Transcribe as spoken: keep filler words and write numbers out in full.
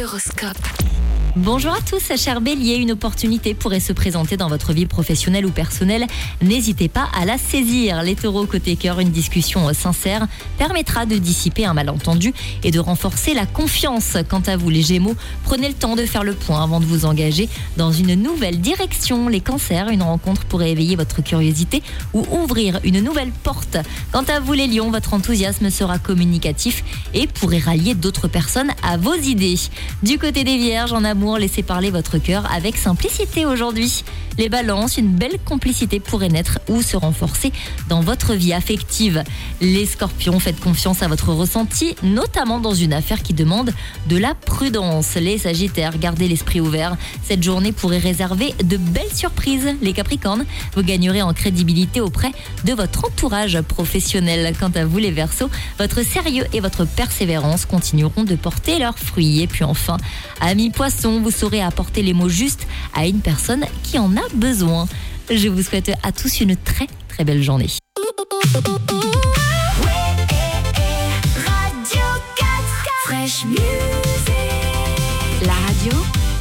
L'horoscope. Bonjour à tous, chers béliers, une opportunité pourrait se présenter dans votre vie professionnelle ou personnelle. N'hésitez pas à la saisir. Les taureaux, côté cœur, une discussion sincère permettra de dissiper un malentendu et de renforcer la confiance. Quant à vous, les gémeaux, prenez le temps de faire le point avant de vous engager dans une nouvelle direction. Les cancers, une rencontre pourrait éveiller votre curiosité ou ouvrir une nouvelle porte. Quant à vous, les lions, votre enthousiasme sera communicatif et pourrait rallier d'autres personnes à vos idées. Du côté des vierges, en amour, laissez parler votre cœur avec simplicité aujourd'hui. Les balances, une belle complicité pourrait naître ou se renforcer dans votre vie affective. Les scorpions, faites confiance à votre ressenti, notamment dans une affaire qui demande de la prudence. Les sagittaires, gardez l'esprit ouvert. Cette journée pourrait réserver de belles surprises. Les capricornes, vous gagnerez en crédibilité auprès de votre entourage professionnel. Quant à vous, les verseaux, votre sérieux et votre persévérance continueront de porter leurs fruits. Et puis enfin, amis poissons, vous saurez apporter les mots justes à une personne qui en a besoin. Je vous souhaite à tous une très très belle journée. Radio quatre, Fresh Music. La radio